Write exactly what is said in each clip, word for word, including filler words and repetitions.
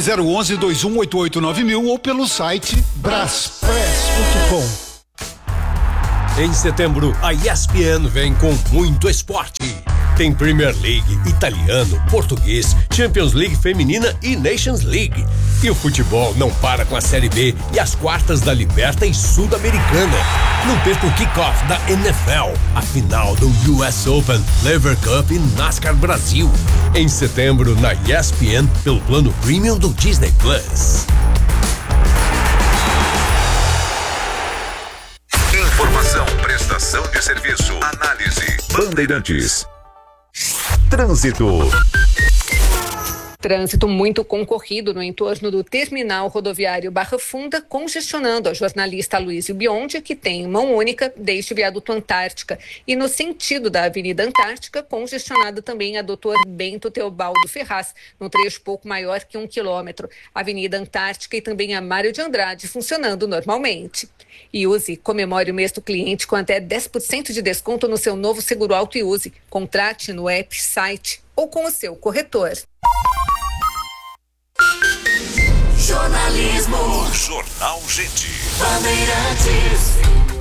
zero um um, dois um oito oito nove mil ou pelo site braspress ponto com. Em setembro, a E S P N vem com muito esporte. Tem Premier League, italiano, português, Champions League feminina e Nations League. E o futebol não para com a Série B e as quartas da Libertadores Sul-Americana. Não perca o kickoff da N F L, a final do U S Open, Lever Cup e NASCAR Brasil. Em setembro, na E S P N, pelo plano Premium do Disney Plus. Informação, prestação de serviço, análise. Bandeirantes. Trânsito. Trânsito muito concorrido no entorno do terminal rodoviário Barra Funda, congestionando a jornalista Luísio Biondi, que tem mão única desde o viaduto Antártica. E no sentido da Avenida Antártica, congestionada também a doutor Bento Teobaldo Ferraz, num trecho pouco maior que um quilômetro. Avenida Antártica e também a Mário de Andrade funcionando normalmente. E use, comemore o mês do cliente com até dez por cento de desconto no seu novo seguro Auto e Use. Contrate no app, site ou com o seu corretor. Jornalismo. Jornal Gente. Bandeirantes.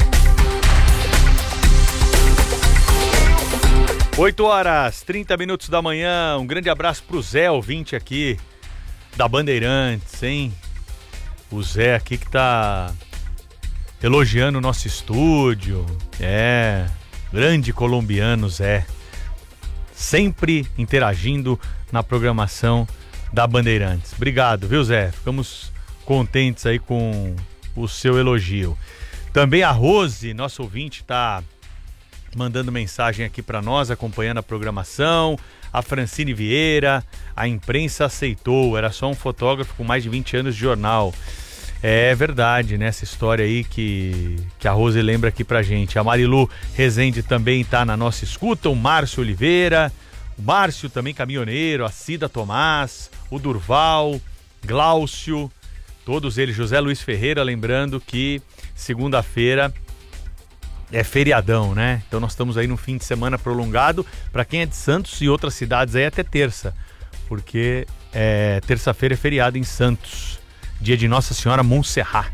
oito horas, trinta minutos da manhã. Um grande abraço pro Zé, ouvinte aqui da Bandeirantes, hein? O Zé aqui que tá elogiando o nosso estúdio. É, grande colombiano, Zé. Sempre interagindo na programação da Bandeirantes. Obrigado, viu, Zé? Ficamos contentes aí com o seu elogio. Também a Rose, nosso ouvinte, tá mandando mensagem aqui para nós, acompanhando a programação. A Francine Vieira, a imprensa aceitou, era só um fotógrafo com mais de vinte anos de jornal. É verdade, né? Essa história aí que, que a Rose lembra aqui pra gente. A Marilu Rezende também tá na nossa escuta, o Márcio Oliveira, o Márcio também caminhoneiro, a Cida Tomás, o Durval, Glaucio, todos eles, José Luiz Ferreira, lembrando que segunda-feira é feriadão, né? Então nós estamos aí no fim de semana prolongado para quem é de Santos e outras cidades aí até terça, porque é, terça-feira é feriado em Santos, dia de Nossa Senhora Montserrat.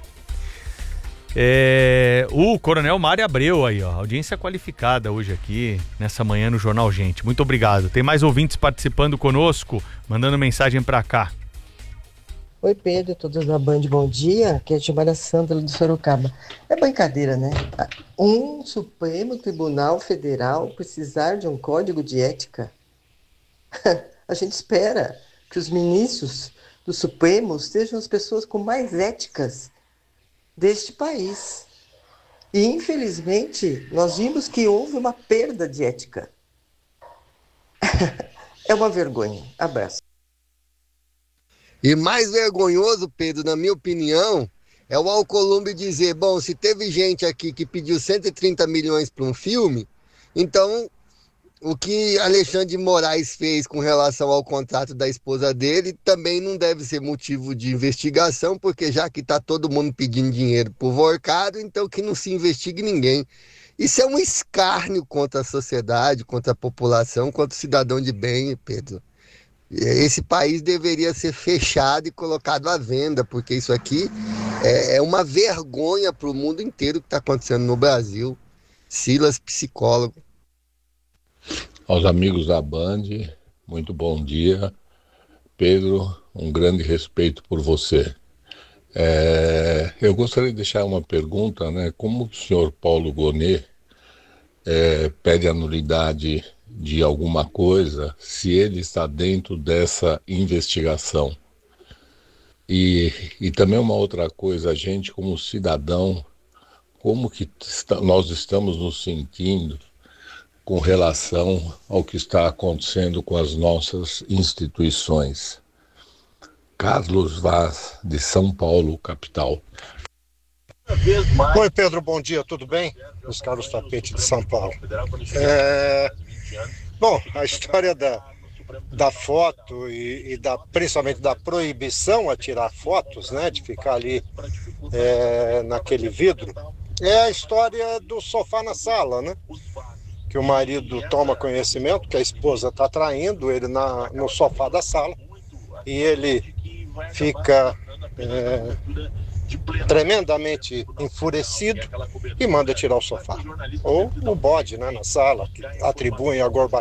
É, o Coronel Mário Abreu aí, ó, audiência qualificada hoje aqui, nessa manhã no Jornal Gente. Muito obrigado. Tem mais ouvintes participando conosco, mandando mensagem pra cá. Oi, Pedro, todos da Band, bom dia. Aqui é a Gilmara Sandra do Sorocaba. É brincadeira, né? Um Supremo Tribunal Federal precisar de um código de ética? A gente espera que os ministros do Supremo sejam as pessoas com mais éticas deste país. E, infelizmente, nós vimos que houve uma perda de ética. É uma vergonha. Abraço. E mais vergonhoso, Pedro, na minha opinião, é o Alcolumbre dizer, bom, se teve gente aqui que pediu cento e trinta milhões para um filme, então o que Alexandre de Moraes fez com relação ao contrato da esposa dele também não deve ser motivo de investigação, porque já que está todo mundo pedindo dinheiro por Vorcado, então que não se investigue ninguém. Isso é um escárnio contra a sociedade, contra a população, contra o cidadão de bem, Pedro. Esse país deveria ser fechado e colocado à venda, porque isso aqui é, é uma vergonha para o mundo inteiro que está acontecendo no Brasil. Silas, psicólogo. Aos amigos da Band, muito bom dia. Pedro, um grande respeito por você. É, eu gostaria de deixar uma pergunta, né? Como o senhor Paulo Gonet é, pede a nulidade de alguma coisa, se ele está dentro dessa investigação? E, e também uma outra coisa, a gente como cidadão, como que está, nós estamos nos sentindo com relação ao que está acontecendo com as nossas instituições. Carlos Vaz, de São Paulo, capital. Oi, Pedro, bom dia, tudo bem? Os Carlos Tapete de São Paulo. É... Bom, a história da, da foto e, e da, principalmente da proibição a tirar fotos, né, de ficar ali é, naquele vidro, é a história do sofá na sala, né? Que o marido toma conhecimento que a esposa está traindo ele na, no sofá da sala e ele fica é, tremendamente enfurecido e manda tirar o sofá. Ou o bode, né, na sala, que atribuem a